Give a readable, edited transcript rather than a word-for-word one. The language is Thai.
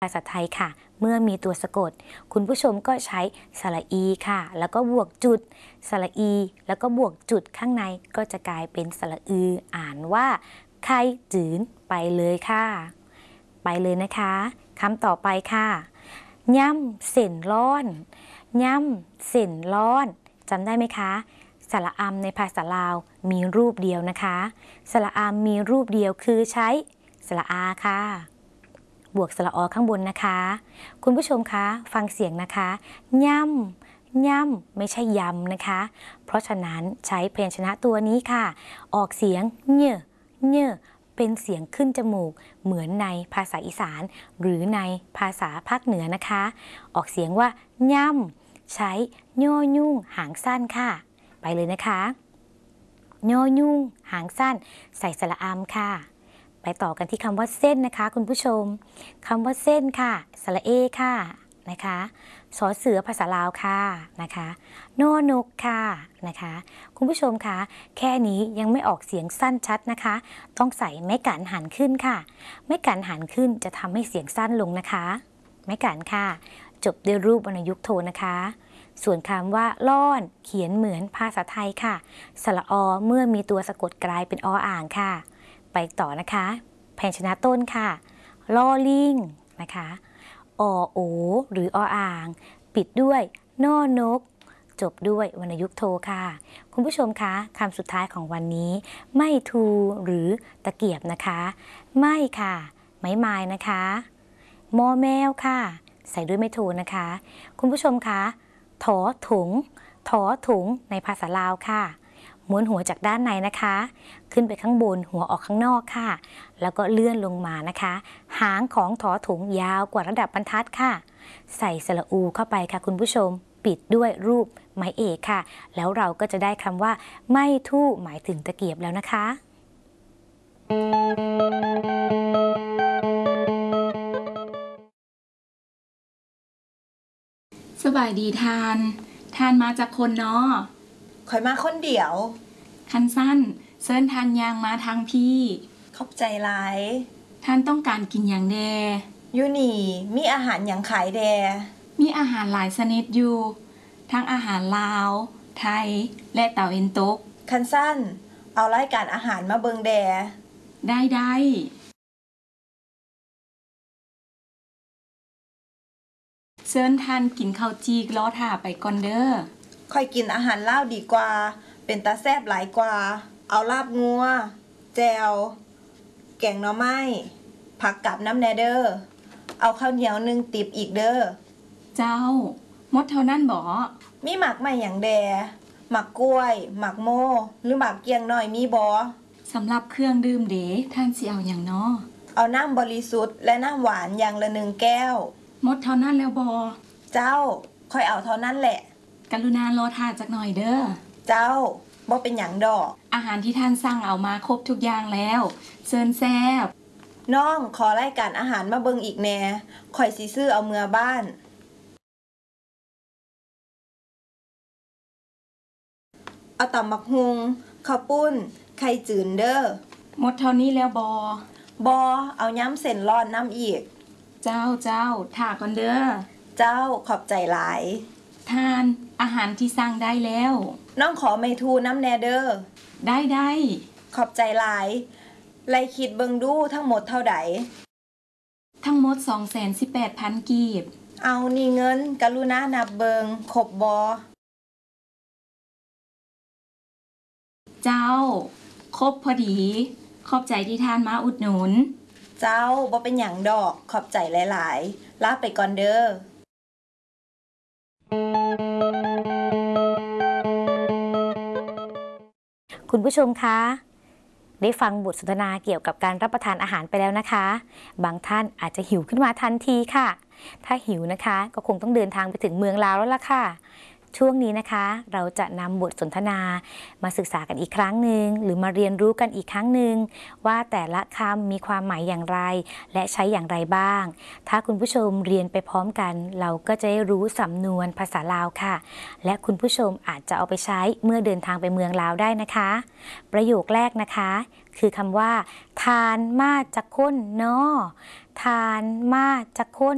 ภาษาไทยค่ะเมื่อมีตัวสะกดคุณผู้ชมก็ใช้สระอีค่ะแล้วก็บวกจุดสระอีแล้วก็บวกจุดข้างในก็จะกลายเป็นสระอืออ่านว่าไข่จืนไปเลยค่ะไปเลยนะคะคำต่อไปค่ะย่ำเส้นร้อนย่ำเส้นร้อนจำได้ไหมคะสระอำในภาษาลาวมีรูปเดียวนะคะสระอำมีรูปเดียวคือใช้สระอาค่ะบวกสระอข้างบนนะคะคุณผู้ชมคะฟังเสียงนะคะย่ำย่ำไม่ใช่ยำนะคะเพราะฉะนั้นใช้พยัญชนะตัวนี้ค่ะออกเสียงเน่เน่เป็นเสียงขึ้นจมูกเหมือนในภาษาอีสานหรือในภาษาภาคเหนือนะคะออกเสียงว่าย่ำใช้ย่อยุ่งหางสั้นค่ะไปเลยนะคะย่อยุ่งหางสั้นใส่สระอำค่ะไปต่อกันที่คำว่าเส้นนะคะคุณผู้ชมคำว่าเส้นค่ะสระเอค่ะนะคะสอเสือภาษาลาวค่ะนะคะนอนกค่ะนะคะคุณผู้ชมคะแค่นี้ยังไม่ออกเสียงสั้นชัดนะคะต้องใส่ไม้กันหันขึ้นค่ะไม้กันหันขึ้นจะทำให้เสียงสั้นลงนะคะไม้กันค่ะจบด้วยรูปวรรณยุกต์โทนะคะส่วนคำว่าล่อนเขียนเหมือนภาษาไทยค่ะสระอเมื่อมีตัวสะกดกลายเป็นออ่างค่ะไปต่อนะคะพยัญชนะต้นค่ะลอลิงนะคะอโอหรือออ่างปิดด้วยนอนกจบด้วยวรรณยุกต์โทค่ะคุณผู้ชมคะคำสุดท้ายของวันนี้ไม่ทูหรือตะเกียบนะคะไม่ค่ะไม้ไม้นะคะมอแมวค่ะใส่ด้วยไม่โทนะคะคุณผู้ชมคะถอถุงถอถุงในภาษาลาวค่ะม้วนหัวจากด้านในนะคะขึ้นไปข้างบนหัวออกข้างนอกค่ะแล้วก็เลื่อนลงมานะคะหางของถอถุงยาวกว่าระดับบรรทัดค่ะใส่สระอูเข้าไปค่ะคุณผู้ชมปิดด้วยรูปไม้เอกค่ะแล้วเราก็จะได้คำว่าไม่ทู่หมายถึงตะเกียบแล้วนะคะสบายดีทานมาจากคนเนาะข่อยมาคนเดียวคันสั้นเซิ้นทานยางมาทางพี่ขอบใจหลายท่านต้องการกินอย่างแดอยู่นี่มีอาหารอย่างขายแดมีอาหารหลายชนิดอยู่ทั้งอาหารลาวไทยและตะวันตกคันสั้นเอารายการอาหารมาเบิงแดได้เซิ้นท่านกินข้าวจีกล้อท่าไปก่อนเด้อค่อยกินอาหารลาวดีกว่าเป็นตาแซ่บหลายกว่าเอาลาบงัวแจวแกงหน่อไม้ผักกับน้ำแหน่เด้อเอาข้าวเหนียว1ติบอีกเด้อเจ้าหมดเท่านั้นบ่มีหมักใหม่อย่างแดหมักกล้วยหมักโมหรือหมักเกียงน้อยมีบ่สำหรับเครื่องดื่มเด้ท่านสิเอาอย่างน้อเอาน้ำบริสุทธิ์และน้ำหวานอย่างละ1แก้วหมดเท่านั้นแล้วบ่เจ้าค่อยเอาเท่านั้นแหละกรุณารอท่าจักหน่อยเด้อเจ้าบ่เป็นหยังดอกอาหารที่ท่านสั่งเอามาครบทุกอย่างแล้วเชิญแซ่บน้องขอรายการอาหารมาเบิ่งอีกแน่ข่อยสิซื้อเอาเมื่อบ้านเอาตำบักฮุงข้าวปุ้นไข่จืนเด้อหมดเท่านี้แล้วบอเอาย้ำเส้นร้อนน้ำอีกเจ้าท่าก่อนเด้อเจ้าขอบใจหลายทานอาหารที่สั่งได้แล้วน้องขอเมทูน้ำแนเดอร์ได้ขอบใจหลายไล่คิดเบิงดูทั้งหมดเท่าใดทั้งหมด 218,000 กีบเอานี่เงินกรุณานับเบิงครบบอเจ้าครบพอดีขอบใจที่ทานมาอุดหนุนเจ้าบ่เป็นหยังดอกขอบใจหลายๆลาไปก่อนเด้อคุณผู้ชมคะได้ฟังบทสนทนาเกี่ยวกับการรับประทานอาหารไปแล้วนะคะบางท่านอาจจะหิวขึ้นมาทันทีค่ะถ้าหิวนะคะก็คงต้องเดินทางไปถึงเมืองลาวแล้วล่ะค่ะช่วงนี้นะคะเราจะนำบทสนทนามาศึกษากันอีกครั้งหนึ่งหรือมาเรียนรู้กันอีกครั้งหนึ่งว่าแต่ละคำมีความหมายอย่างไรและใช้อย่างไรบ้างถ้าคุณผู้ชมเรียนไปพร้อมกันเราก็จะได้รู้สำนวนภาษาลาวค่ะและคุณผู้ชมอาจจะเอาไปใช้เมื่อเดินทางไปเมืองลาวได้นะคะประโยคแรกนะคะคือคำว่าทานมาจากคนเนาะทานมาจากคน